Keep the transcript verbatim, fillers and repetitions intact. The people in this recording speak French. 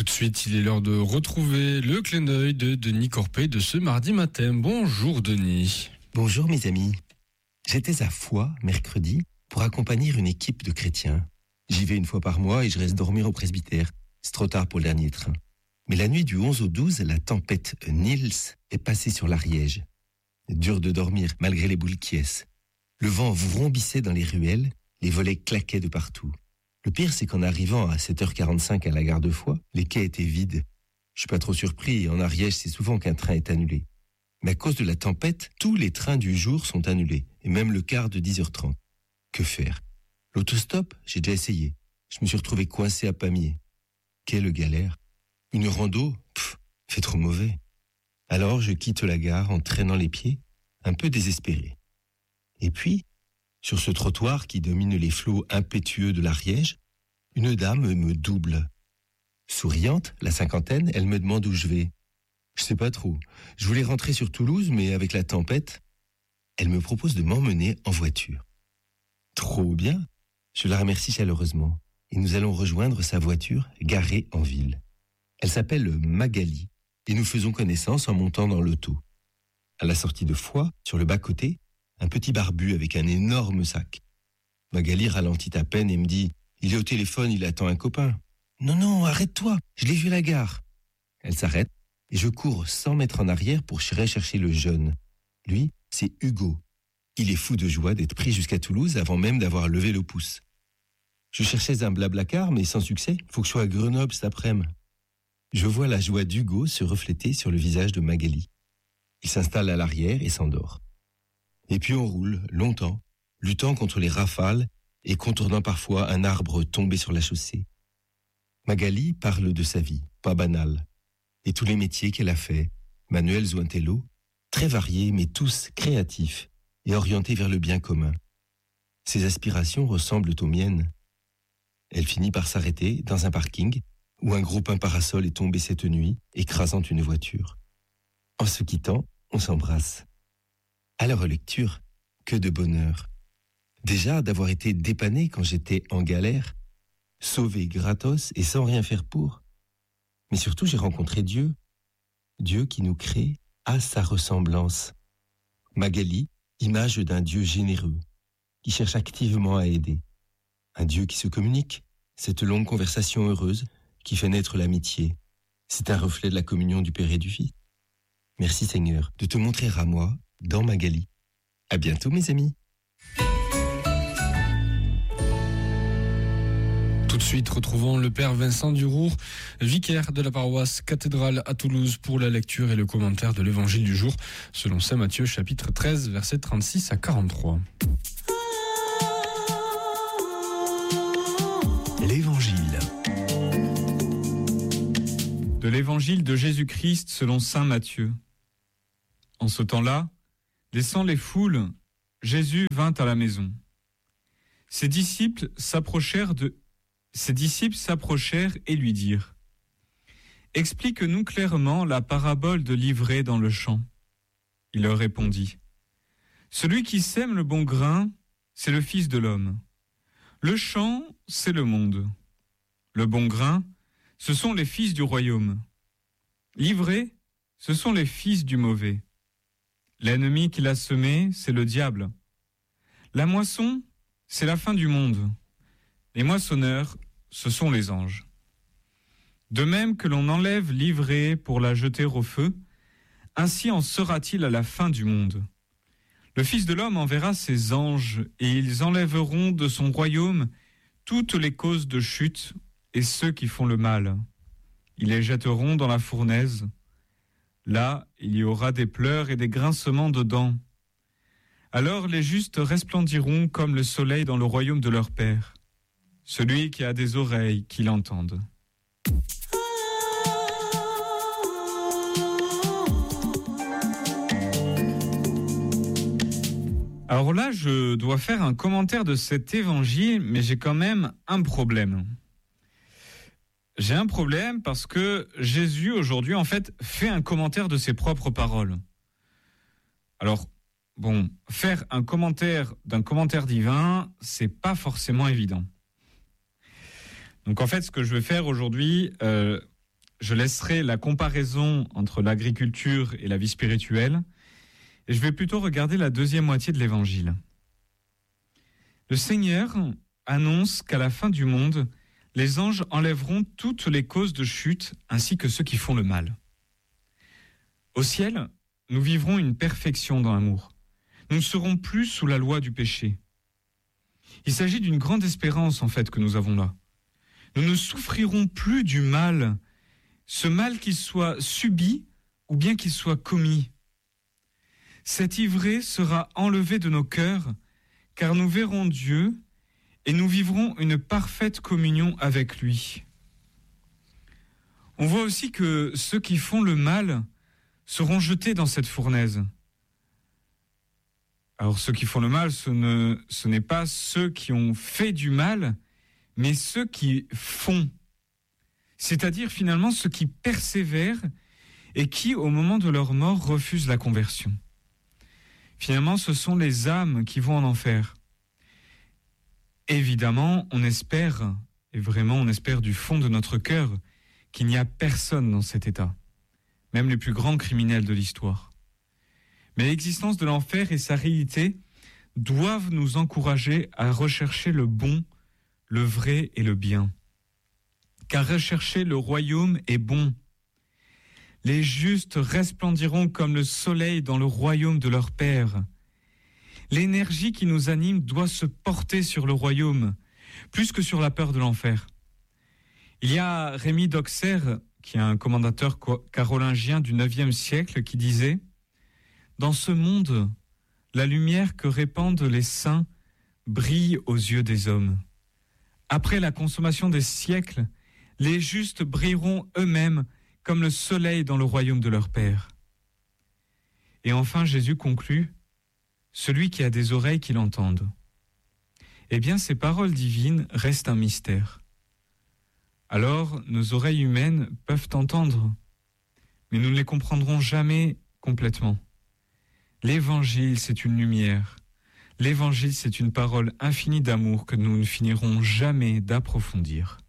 de suite, il est l'heure de retrouver le clin d'œil de Denis Corpet de ce mardi matin. Bonjour Denis. Bonjour mes amis. J'étais à Foix, mercredi, pour accompagner une équipe de chrétiens. J'y vais une fois par mois et je reste dormir au presbytère. C'est trop tard pour le dernier train. Mais la nuit du onze au douze, la tempête Nils est passée sur l'Ariège. Dur de dormir, malgré les boules qui ess. Le vent vrombissait dans les ruelles, les volets claquaient de partout. Le pire, c'est qu'en arrivant à sept heures quarante-cinq à la gare de Foix, les quais étaient vides. Je suis pas trop surpris, en Ariège, c'est souvent qu'un train est annulé. Mais à cause de la tempête, tous les trains du jour sont annulés, et même le quart de dix heures trente. Que faire? L'autostop, j'ai déjà essayé. Je me suis retrouvé coincé à Pamiers. Quelle galère. Une rando, pff, fait trop mauvais. Alors je quitte la gare en traînant les pieds, un peu désespéré. Et puis, sur ce trottoir qui domine les flots impétueux de l'Ariège, une dame me double. Souriante, la cinquantaine, elle me demande où je vais. Je sais pas trop. Je voulais rentrer sur Toulouse, mais avec la tempête, elle me propose de m'emmener en voiture. Trop bien. Je la remercie chaleureusement. Et nous allons rejoindre sa voiture garée en ville. Elle s'appelle Magali et nous faisons connaissance en montant dans l'auto. À la sortie de Foix, sur le bas-côté, un petit barbu avec un énorme sac. Magali ralentit à peine et me dit « Il est au téléphone, il attend un copain. »« Non, non, arrête-toi, je l'ai vu à la gare. » Elle s'arrête et je cours cent mètres en arrière pour chercher le jeune. Lui, c'est Hugo. Il est fou de joie d'être pris jusqu'à Toulouse avant même d'avoir levé le pouce. Je cherchais un blablacar, mais sans succès. Faut que je sois à Grenoble cet après-midi. Je vois la joie d'Hugo se refléter sur le visage de Magali. Il s'installe à l'arrière et s'endort. Et puis on roule, longtemps, luttant contre les rafales et contournant parfois un arbre tombé sur la chaussée. Magali parle de sa vie, pas banale, et tous les métiers qu'elle a faits, manuels ou intello, très variés mais tous créatifs et orientés vers le bien commun. Ses aspirations ressemblent aux miennes. Elle finit par s'arrêter dans un parking où un gros pain parasol est tombé cette nuit, écrasant une voiture. En se quittant, on s'embrasse. À la relecture, que de bonheur. Déjà d'avoir été dépanné quand j'étais en galère, sauvé gratos et sans rien faire pour. Mais surtout, j'ai rencontré Dieu. Dieu qui nous crée à sa ressemblance. Magali, image d'un Dieu généreux, qui cherche activement à aider. Un Dieu qui se communique, cette longue conversation heureuse qui fait naître l'amitié. C'est un reflet de la communion du Père et du Fils. Merci Seigneur de te montrer à moi dans Magali. À bientôt mes amis. Tout de suite, retrouvons le Père Vincent Durour, vicaire de la paroisse cathédrale à Toulouse pour la lecture et le commentaire de l'évangile du jour selon saint Matthieu chapitre treize versets trente-six à quarante-trois. L'Évangile. De l'Évangile de Jésus-Christ selon saint Matthieu. En ce temps-là, laissant les foules, Jésus vint à la maison. Ses disciples s'approchèrent de... Ses disciples s'approchèrent et lui dirent : « Explique-nous clairement la parabole de l'ivraie dans le champ. » Il leur répondit : « Celui qui sème le bon grain, c'est le Fils de l'homme. Le champ, c'est le monde. Le bon grain, ce sont les fils du royaume. L'ivraie, ce sont les fils du mauvais. L'ennemi qui l'a semé, c'est le diable. La moisson, c'est la fin du monde. Les moissonneurs, ce sont les anges. De même que l'on enlève l'ivraie pour la jeter au feu, ainsi en sera-t-il à la fin du monde. Le Fils de l'homme enverra ses anges, et ils enlèveront de son royaume toutes les causes de chute et ceux qui font le mal. Ils les jetteront dans la fournaise. Là, il y aura des pleurs et des grincements de dents. Alors les justes resplendiront comme le soleil dans le royaume de leur Père. Celui qui a des oreilles, qu'il entende. Alors là, je dois faire un commentaire de cet évangile, mais j'ai quand même un problème. J'ai un problème parce que Jésus, aujourd'hui, en fait, fait un commentaire de ses propres paroles. Alors, bon, faire un commentaire d'un commentaire divin, c'est pas forcément évident. Donc en fait, ce que je vais faire aujourd'hui, euh, je laisserai la comparaison entre l'agriculture et la vie spirituelle, et je vais plutôt regarder la deuxième moitié de l'Évangile. Le Seigneur annonce qu'à la fin du monde, les anges enlèveront toutes les causes de chute ainsi que ceux qui font le mal. Au ciel, nous vivrons une perfection dans l'amour. Nous ne serons plus sous la loi du péché. Il s'agit d'une grande espérance en fait que nous avons là. Nous ne souffrirons plus du mal, ce mal qu'il soit subi ou bien qu'il soit commis. Cette ivrée sera enlevée de nos cœurs, car nous verrons Dieu et nous vivrons une parfaite communion avec lui. On voit aussi que ceux qui font le mal seront jetés dans cette fournaise. Alors ceux qui font le mal, ce, ne, ce n'est pas ceux qui ont fait du mal, mais ceux qui font. C'est-à-dire finalement ceux qui persévèrent et qui, au moment de leur mort, refusent la conversion. Finalement, ce sont les âmes qui vont en enfer. Évidemment, on espère, et vraiment on espère du fond de notre cœur, qu'il n'y a personne dans cet état, même les plus grands criminels de l'histoire. Mais l'existence de l'enfer et sa réalité doivent nous encourager à rechercher le bon, le vrai et le bien. Car rechercher le royaume est bon. Les justes resplendiront comme le soleil dans le royaume de leur Père. L'énergie qui nous anime doit se porter sur le royaume, plus que sur la peur de l'enfer. Il y a Rémi d'Auxerre, qui est un commentateur carolingien du neuvième siècle, qui disait « Dans ce monde, la lumière que répandent les saints brille aux yeux des hommes. Après la consommation des siècles, les justes brilleront eux-mêmes comme le soleil dans le royaume de leur Père. » Et enfin, Jésus conclut « Celui qui a des oreilles qui l'entende. » Eh bien, ces paroles divines restent un mystère. Alors, nos oreilles humaines peuvent entendre, mais nous ne les comprendrons jamais complètement. L'Évangile, c'est une lumière. L'Évangile, c'est une parole infinie d'amour que nous ne finirons jamais d'approfondir.